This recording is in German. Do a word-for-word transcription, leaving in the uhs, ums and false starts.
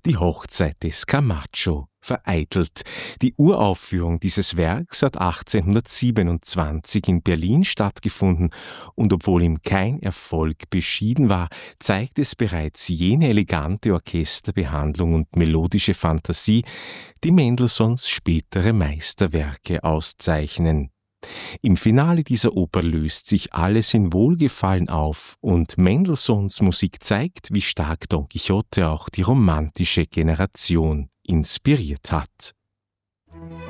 die Hochzeit des Camacho vereitelt. Die Uraufführung dieses Werks hat achtzehnhundertsiebenundzwanzig in Berlin stattgefunden und obwohl ihm kein Erfolg beschieden war, zeigt es bereits jene elegante Orchesterbehandlung und melodische Fantasie, die Mendelssohns spätere Meisterwerke auszeichnen. Im Finale dieser Oper löst sich alles in Wohlgefallen auf und Mendelssohns Musik zeigt, wie stark Don Quixote auch die romantische Generation inspiriert hat.